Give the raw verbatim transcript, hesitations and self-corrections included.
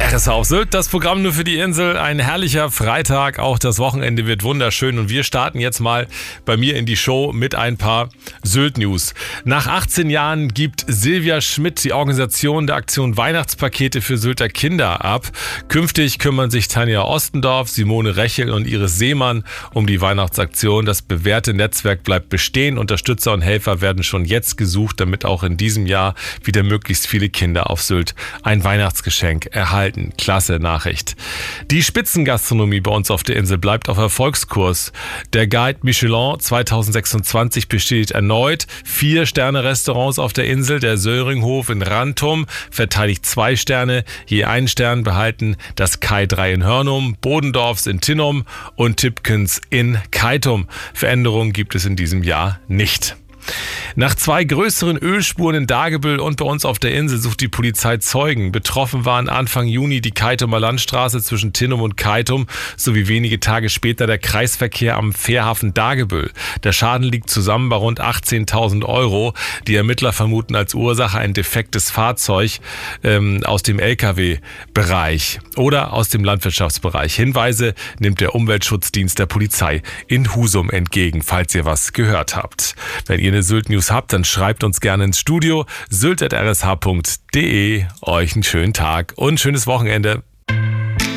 R S H auf Sylt, das Programm nur für die Insel. Ein herrlicher Freitag, auch das Wochenende wird wunderschön und wir starten jetzt mal bei mir in die Show mit ein paar Sylt-News. Nach achtzehn Jahren gibt Silvia Schmidt die Organisation der Aktion Weihnachtspakete für Sylter Kinder ab. Künftig kümmern sich Tanja Ostendorf, Simone Rechel und Iris Seemann um die Weihnachtsaktion. Das bewährte Netzwerk bleibt bestehen. Unterstützer und Helfer werden schon jetzt gesucht, damit auch in diesem Jahr wieder möglichst viele Kinder auf Sylt ein Weihnachtsgeschenk erhalten. Klasse Nachricht. Die Spitzengastronomie bei uns auf der Insel bleibt auf Erfolgskurs. Der Guide Michelin zwanzig sechsundzwanzig bestätigt erneut vier Sterne Restaurants auf der Insel. Der Söringhof in Rantum verteidigt zwei Sterne. Je einen Stern behalten das Kai drei in Hörnum, Bodendorfs in Tinnum und Tipkens in Keitum. Veränderungen gibt es in diesem Jahr nicht. Nach zwei größeren Ölspuren in Dagebüll und bei uns auf der Insel sucht die Polizei Zeugen. Betroffen waren Anfang Juni die Keitumer Landstraße zwischen Tinnum und Keitum sowie wenige Tage später der Kreisverkehr am Fährhafen Dagebüll. Der Schaden liegt zusammen bei rund achtzehntausend Euro. Die Ermittler vermuten als Ursache ein defektes Fahrzeug ähm, aus dem L K W-Bereich oder aus dem Landwirtschaftsbereich. Hinweise nimmt der Umweltschutzdienst der Polizei in Husum entgegen, falls ihr was gehört habt. Wenn ihr eine Sylt-News habt, dann schreibt uns gerne ins Studio sylt at r s h punkt d e. Euch einen schönen Tag und schönes Wochenende.